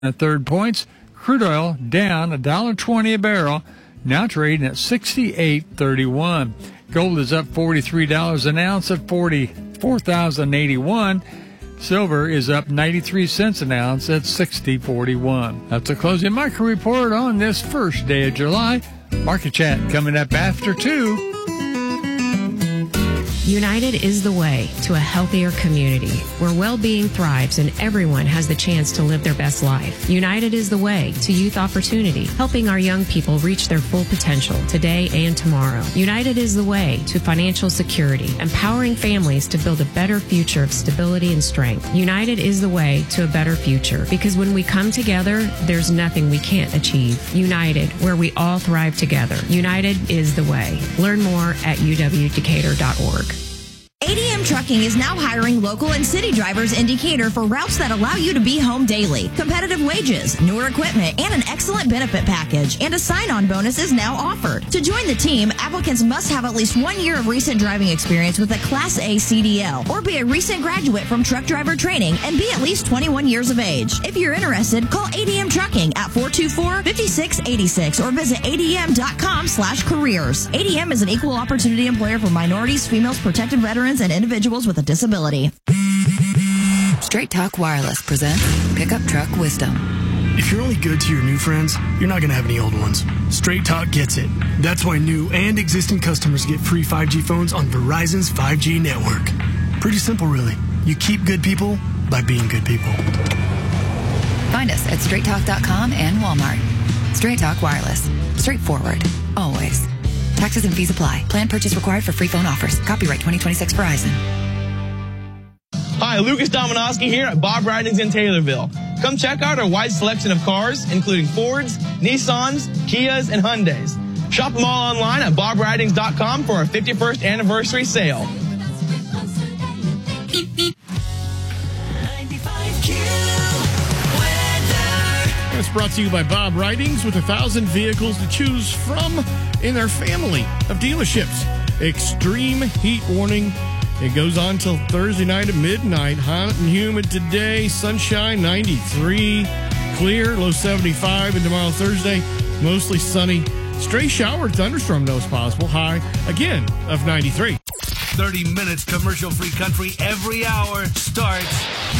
At third points, crude oil down $1.20 a barrel, now trading at $68.31. Gold is up $43 an ounce at $44,081. Silver is up 93 cents an ounce at $60.41. That's a closing market report on this first day of July. Market Chat coming up after 2. United is the way to a healthier community where well-being thrives and everyone has the chance to live their best life. United is the way to youth opportunity, helping our young people reach their full potential today and tomorrow. United is the way to financial security, empowering families to build a better future of stability and strength. United is the way to a better future because when we come together, there's nothing we can't achieve. United, where we all thrive together. United is the way. Learn more at uwdecatur.org. ADM Trucking is now hiring local and city drivers in Decatur for routes that allow you to be home daily. Competitive wages, newer equipment, and an excellent benefit package. And a sign-on bonus is now offered. To join the team, applicants must have at least 1 year of recent driving experience with a Class A CDL or be a recent graduate from truck driver training and be at least 21 years of age. If you're interested, call ADM Trucking at 424-5686 or visit adm.com/careers. ADM is an equal opportunity employer for minorities, females, protected veterans, and individuals with a disability. Straight Talk Wireless presents Pickup Truck Wisdom. If you're only good to your new friends, you're not going to have any old ones. Straight Talk gets it. That's why new and existing customers get free 5G phones on Verizon's 5G network. Pretty simple, really. You keep good people by being good people. Find us at straighttalk.com and Walmart. Straight Talk Wireless. Straightforward. Always. Taxes and fees apply. Plan purchase required for free phone offers. Copyright 2026 Verizon. Hi, Lucas Dominowski here at Bob Ridings in Taylorville. Come check out our wide selection of cars, including Fords, Nissans, Kias, and Hyundais. Shop them all online at bobridings.com for our 51st anniversary sale. It's brought to you by Bob Ridings with 1,000 vehicles to choose from in their family of dealerships. Extreme heat warning. It goes on till Thursday night at midnight. Hot and humid today. Sunshine 93. Clear, low 75. And tomorrow Thursday, mostly sunny. Stray shower thunderstorm though is possible. High, again, of 93. 30 minutes commercial-free country every hour starts